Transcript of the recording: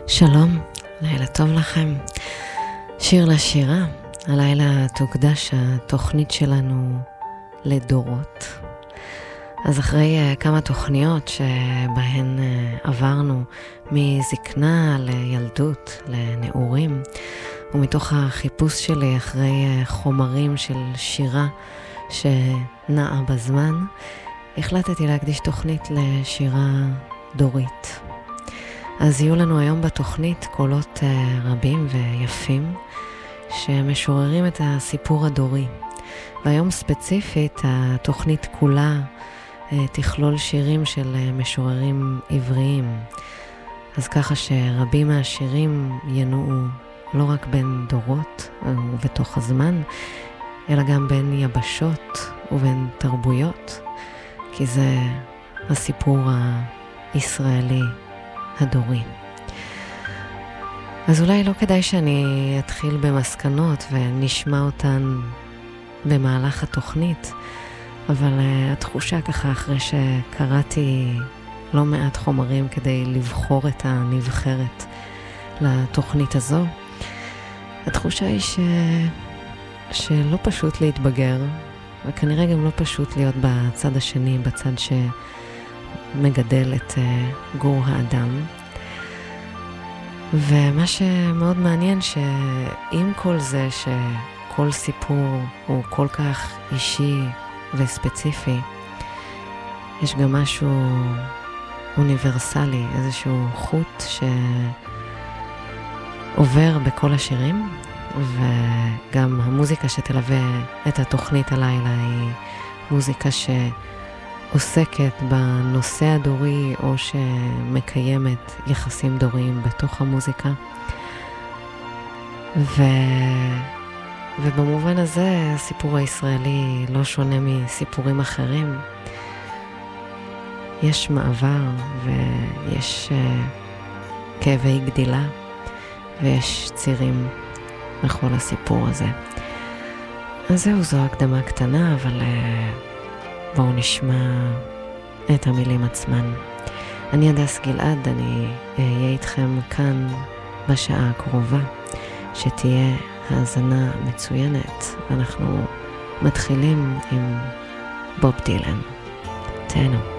שלום, לילה טוב לכם. שיר לשירה, הלילה תוקדש התוכנית שלנו לדורות. אז אחרי כמה תוכניות שבהן עברנו מזקנה לילדות, לנעורים, ומתוך החיפוש שלי אחרי חומרים של שירה שנעה בזמן, החלטתי להקדיש תוכנית לשירה דורית. אז יהיו לנו היום בתוכנית קולות רבים ויפים שמשוררים את הסיפור הדורי. והיום ספציפית התוכנית כולה תכלול שירים של משוררים עבריים. אז ככה שרבים מהשירים ינועו לא רק בין דורות ובתוך הזמן, אלא גם בין יבשות ובין תרבויות, כי זה הסיפור הישראלי הדורי. אז אולי לא כדאי שאני אתחיל במסקנות ונשמע אותן במהלך התוכנית, אבל התחושה ככה אחרי שקראתי לא מעט חומרים כדי לבחור את הנבחרת לתוכנית הזו, התחושה היא שלא פשוט להתבגר, וכנראה גם לא פשוט להיות בצד השני, בצד שמגדל את גור האדם. ומה שמאוד מעניין שעם כל זה שכל סיפור הוא כל כך אישי וספציפי, יש גם משהו אוניברסלי, איזשהו חוט שעובר בכל השירים, וגם המוזיקה שתלווה את התוכנית הלילה היא מוזיקה שעוסקת בנושא הדורי או שמקיימת יחסים דוריים בתוך המוזיקה. ובמובן הזה הסיפור הישראלי לא שונה מסיפורים אחרים. יש מעבר ויש כאבי גדילה ויש צירים לכל הסיפור הזה. אז זו הקדמה קטנה, אבל בואו נשמע את המילים עצמן. אני הדס גלעד, אני אהיה איתכם כאן בשעה הקרובה, שתהיה האזנה מצוינת. אנחנו מתחילים עם בוב דילן. תהנו.